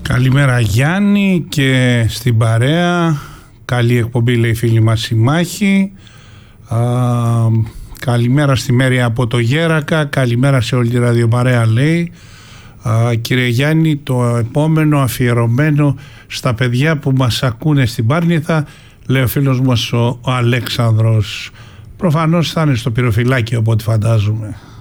Καλημέρα Γιάννη και στην παρέα. Καλή εκπομπή λέει η φίλη μας η Μάχη. Καλημέρα στη Μέρη από το Γέρακα. Καλημέρα σε όλη τη ραδιοπαρέα λέει. Κύριε Γιάννη, το επόμενο αφιερωμένο στα παιδιά που μας ακούνε στην Πάρνηθα, λέει ο φίλος μας ο Αλέξανδρος. Προφανώς θα είναι στο πυροφυλάκιο από ό,τι φαντάζομαι.